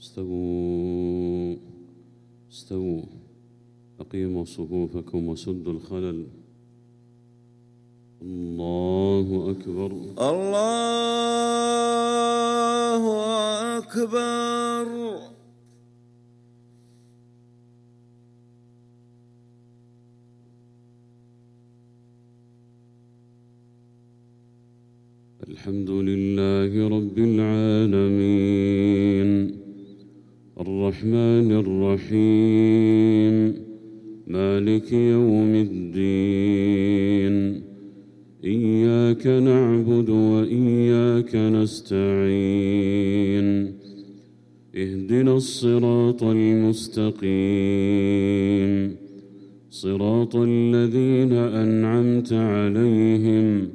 استووا استووا أقيموا صفوفكم وسدوا الخلل. الله أكبر الله أكبر. الحمد لله رب العالمين الرحمن الرحيم مالك يوم الدين إياك نعبد وإياك نستعين اهدنا الصراط المستقيم صراط الذين أنعمت عليهم